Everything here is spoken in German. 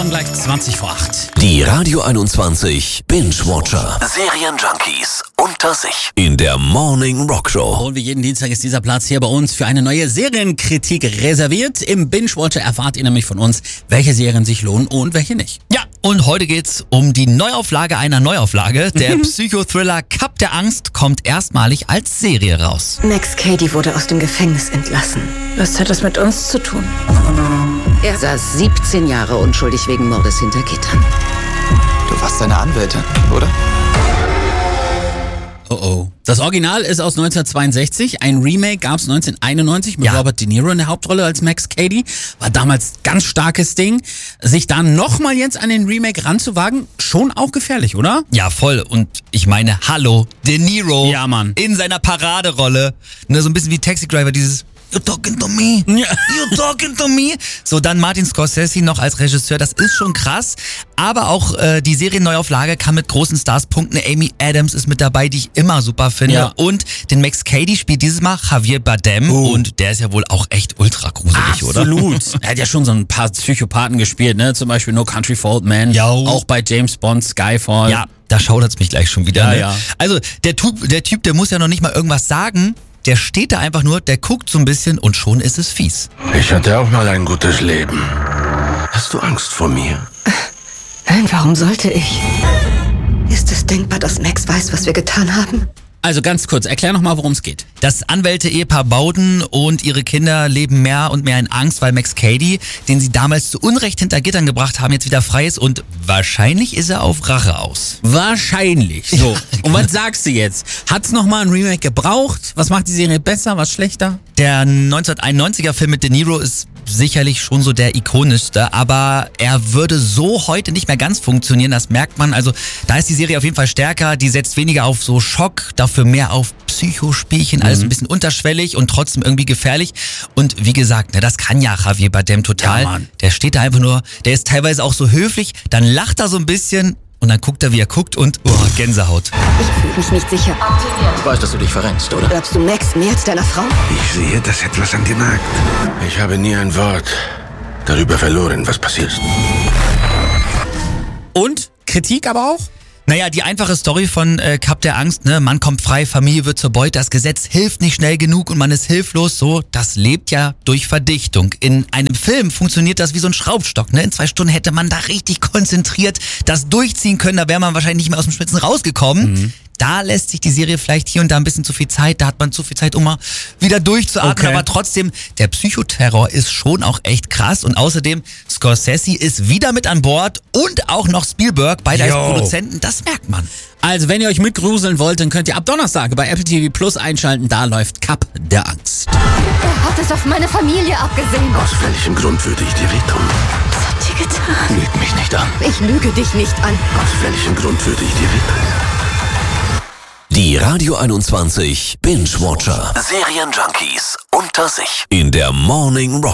Morgen gleich 20 vor 8. Die Radio 21 Binge-Watcher. Serienjunkies unter sich. In der Morning Rock Show. Und wie jeden Dienstag ist dieser Platz hier bei uns für eine neue Serienkritik reserviert. Im Binge-Watcher erfahrt ihr nämlich von uns, welche Serien sich lohnen und welche nicht. Ja, und heute geht's um die Neuauflage einer Neuauflage. Der Psychothriller Cup der Angst kommt erstmalig als Serie raus. Max Cady wurde aus dem Gefängnis entlassen. Was hat das mit uns zu tun? Er saß 17 Jahre unschuldig wegen Mordes hinter Gittern. Du warst seine Anwältin, oder? Oh. Das Original ist aus 1962. Ein Remake gab es 1991 mit Ja. Robert De Niro in der Hauptrolle als Max Cady. War damals ganz starkes Ding. Sich da nochmal jetzt an den Remake ranzuwagen, schon auch gefährlich, oder? Ja, voll. Und ich meine, hallo, De Niro. Ja, Mann. In seiner Paraderolle. Ne, so ein bisschen wie Taxi Driver, dieses You're talking to me. Ja. You're talking to me. So, dann Martin Scorsese noch als Regisseur. Das ist schon krass. Aber auch die Serienneuauflage kann mit großen Stars punkten. Amy Adams ist mit dabei, die ich immer super finde. Ja. Und den Max Cady spielt dieses Mal Javier Bardem. Und der ist ja wohl auch echt ultra gruselig, oder? Absolut. Er hat ja schon so ein paar Psychopathen gespielt, ne? Zum Beispiel No Country for Old Men. Ja. Auch bei James Bond, Skyfall. Ja, da schaudert's mich gleich schon wieder. Ja, Ne? ja. Also der Typ, der muss ja noch nicht mal irgendwas sagen. Der steht da einfach nur, der guckt so ein bisschen und schon ist es fies. Ich hatte auch mal ein gutes Leben. Hast du Angst vor mir? Nein, warum sollte ich? Ist es denkbar, dass Max weiß, was wir getan haben? Also ganz kurz, erklär nochmal, worum es geht. Das Anwälte-Ehepaar Bowden und ihre Kinder leben mehr und mehr in Angst, weil Max Cady, den sie damals zu Unrecht hinter Gittern gebracht haben, jetzt wieder frei ist und wahrscheinlich ist er auf Rache aus. Wahrscheinlich. So. Und was sagst du jetzt? Hat's nochmal ein Remake gebraucht? Was macht die Serie besser, was schlechter? Der 1991er Film mit De Niro ist sicherlich schon so der ikonischste, aber er würde so heute nicht mehr ganz funktionieren, das merkt man. Also da ist die Serie auf jeden Fall stärker, die setzt weniger auf so Schock, dafür mehr auf Psychospielchen, alles ein bisschen unterschwellig und trotzdem irgendwie gefährlich. Und wie gesagt, ne, das kann ja Javier Bardem total. Ja, Mann. Der steht da einfach nur, der ist teilweise auch so höflich, dann lacht er so ein bisschen und dann guckt er, wie er guckt und Gänsehaut. Ich fühle mich nicht sicher. Ich weiß, dass du dich verrennst, oder? Glaubst du Max mehr als deiner Frau? Ich sehe, dass etwas an dir nagt. Ich habe nie ein Wort darüber verloren, was passiert. Und? Kritik aber auch? Naja, die einfache Story von Cup der Angst, ne? Man kommt frei, Familie wird zur Beute, das Gesetz hilft nicht schnell genug und man ist hilflos, so, das lebt ja durch Verdichtung. In einem Film funktioniert das wie so ein Schraubstock, ne? In 2 Stunden hätte man da richtig konzentriert das durchziehen können, da wäre man wahrscheinlich nicht mehr aus dem Schwitzen rausgekommen. Da lässt sich die Serie vielleicht hier und da ein bisschen zu viel Zeit, da hat man zu viel Zeit, um mal wieder durchzuatmen, Okay. aber trotzdem, der Psychoterror ist schon auch echt krass und außerdem, Scorsese ist wieder mit an Bord und auch noch Spielberg, beide als Jo. Produzenten, das merkt man. Also, wenn ihr euch mitgruseln wollt, dann könnt ihr ab Donnerstag bei Apple TV Plus einschalten. Da läuft Cup der Angst. Er hat es auf meine Familie abgesehen. Aus welchem Grund würde ich dir wehtun? Was hat dir getan? Lüg mich nicht an. Ich lüge dich nicht an. Aus welchem Grund würde ich dir wehtun? Die Radio 21 Binge-Watcher. Serienjunkies unter sich. In der Morning Rock